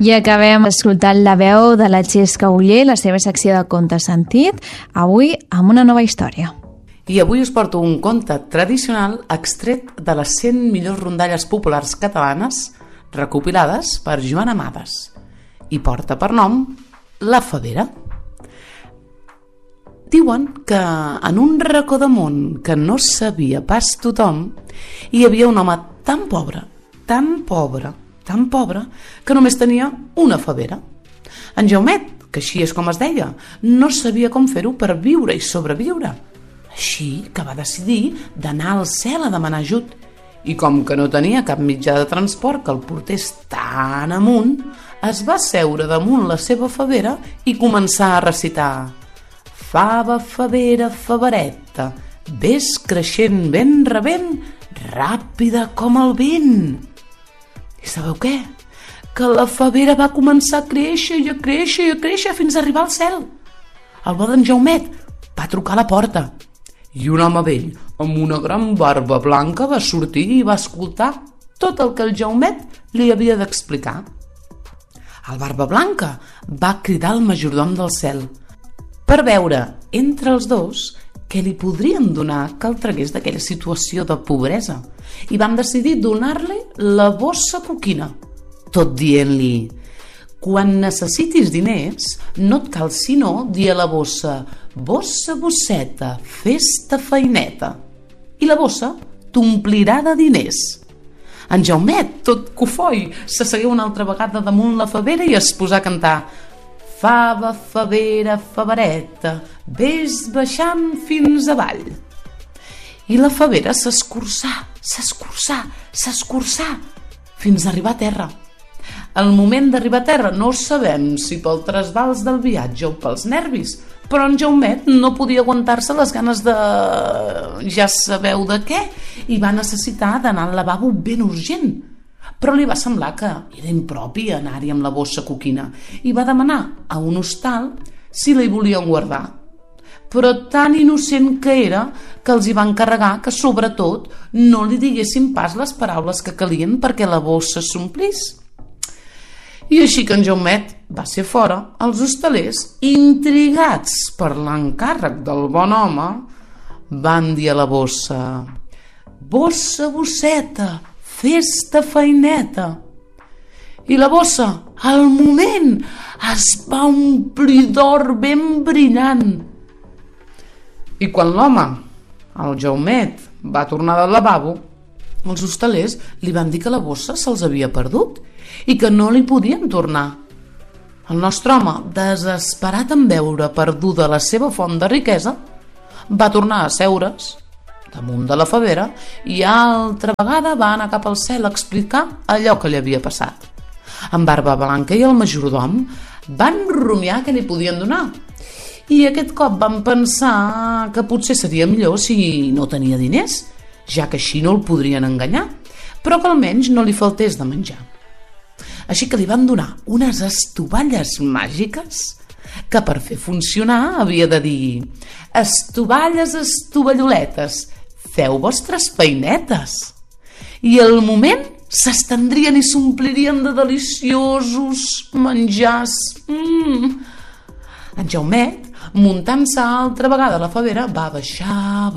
I acabem escoltant la veu de la Xesca Oller, la seva secció de contes sentit, avui amb una nova història. I avui us porto un conte tradicional extret de les 100 millors rondalles populars catalanes recopilades per Joan Amades i porta per nom La Favera. Diuen que en un racó de món que no sabia pas tothom hi havia un home tan pobre, que només tenia una favera. En Jaumet, que així és com es deia, no sabia com fer-ho per viure i sobreviure. Així que va decidir d'anar al cel a demanar ajut. I com que no tenia cap mitjà de transport que el portés tan amunt, es va seure damunt la seva favera i començar a recitar: Fava, favera, favereta, ves creixent ben rebent, ràpida com el vent. I sabeu què? Que la favera va començar a créixer i a créixer i a créixer fins a arribar al cel. El bo d'en Jaumet va trucar a la porta i un home vell amb una gran barba blanca va sortir i va escoltar tot el que el Jaumet li havia d'explicar. El barba blanca va cridar al majordom del cel per veure entre els dos què li podrien donar que el tragués d'aquella situació de pobresa, i van decidir donar-li la bossa coquina, tot dient-li: quan necessitis diners no et cal sinó dir a la bossa: bossa, bosseta, fes-te feineta, i la bossa t'omplirà de diners. En Jaumet, tot cofoi, s'assegué una altra vegada damunt la favera i es posà a cantar: Fava, favera, favereta, ves baixant fins avall. I la favera s'escurçà fins a arribar a terra. Al moment d'arribar a terra no sabem si pel trasbals del viatge o pels nervis, però en Jaumet no podia aguantar-se les ganes de ja sabeu de què i va necessitar d'anar al lavabo ben urgent. Però li va semblar que era impropi anar-hi amb la bossa coquina i va demanar a un hostal si la hi volien guardar. Però tan innocent que era que els hi va encarregar que sobretot no li diguessin pas les paraules que calien perquè la bossa s'omplís. I així que en Jaumet va ser fora, els hostalers, intrigats per l'encàrrec del bon home, van dir a la bossa: bossa, bosseta, fes-te feineta. I la bossa, al moment, es va omplir d'or ben brillant. I quan l'home, el Jaumet, va tornar del lavabo, els hostalers li van dir que la bossa se'ls havia perdut i que no li podien tornar. El nostre home, desesperat en veure perduda la seva font de riquesa, va tornar a seure's damunt de la favera i altra vegada va anar cap al cel a explicar allò que li havia passat. En Barba Blanca i el majordom van rumiar què li podien donar i aquest cop van pensar que potser seria millor si no tenia diners, ja que així no el podrien enganyar, però que almenys no li faltés de menjar. Així que li van donar unes estovalles màgiques que per fer funcionar havia de dir: estovalles, estovalloletes, feu vostres feinetes. I al moment s'estendrien i s'omplirien de deliciosos menjars. En Jaumet, muntant-se altra vegada a la favera, va baixar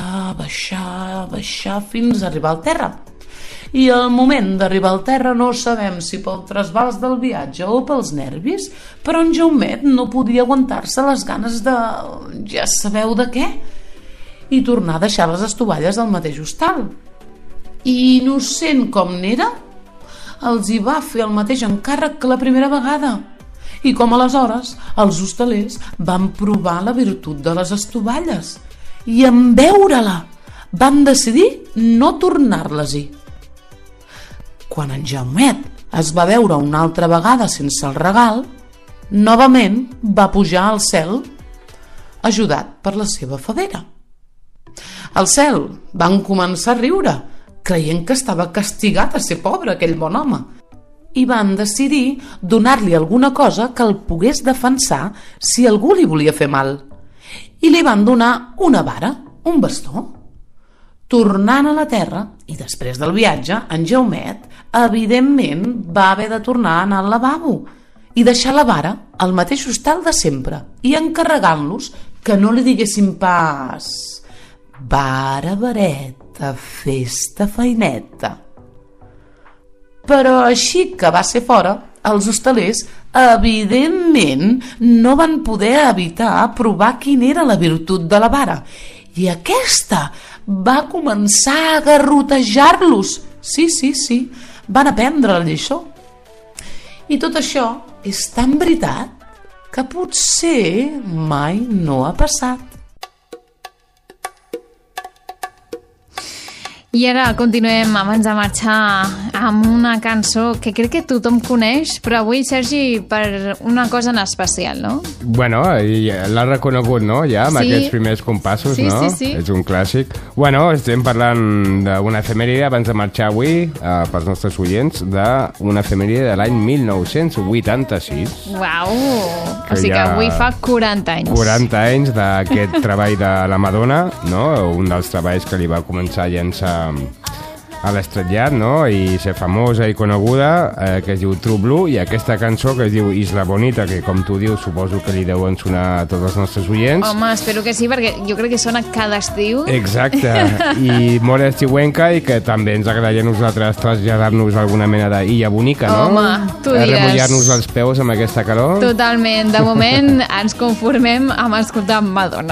fins a arribar al terra. I al moment d'arribar al terra no sabem si pel trasbals del viatge o pels nervis, però en Jaumet no podia aguantar-se les ganes de ja sabeu de què i tornar a deixar les estovalles al mateix hostal. I innocent com n'era, els hi va fer el mateix encàrrec que la primera vegada. I com aleshores els hostalers van provar la virtut de les estovalles i en veure-la van decidir no tornar-les-hi. Quan en Jaumet es va veure una altra vegada sense el regal, novament va pujar al cel, ajudat per la seva favera. Al cel van començar a riure, creient que estava castigat a ser pobre aquell bon home, i van decidir donar-li alguna cosa que el pogués defensar si algú li volia fer mal. I li van donar una vara, un bastó. Tornant a la terra, i després del viatge, en Jaumet evidentment va haver de tornar a anar al lavabo i deixar la vara al mateix hostal de sempre i encarregant-los que no li diguessin pas vara, vareta, festa, feineta. Però així que va ser fora, els hostalers, evidentment, no van poder evitar provar quina era la virtut de la vara. I aquesta va començar a garrotejar-los. Sí, van aprendre la lliçó. I tot això és tan veritat que potser mai no ha passat. I ara continuem, abans de marxar, amb una cançó que crec que tothom coneix, però avui, Sergi, per una cosa en especial, no? Bueno, l'ha reconegut, no?, ja, amb aquests primers compassos, no? Sí. És un clàssic. Bueno, estem parlant d'una efemèride, abans de marxar avui, pels nostres oients, d'una efemèride de l'any 1986. Uau! O sigui que avui fa 40 anys. 40 anys d'aquest treball de la Madonna, no?, un dels treballs que li va començar a llançar a l'estratllat, no?, i ser famosa i coneguda, que es diu True Blue, i aquesta cançó que es diu Isla Bonita, que com tu dius suposo que li deuen sonar a tots els nostres oients. Home, espero que sí, perquè jo crec que sona cada estiu. Exacte, i molt estiuenca, i que també ens agradaria a nosaltres traslladar-nos alguna mena d'illa bonica, no? Home, tu diràs. Remullar-nos els peus amb aquesta calor. Totalment, de moment ens conformem amb escoltar Madonna.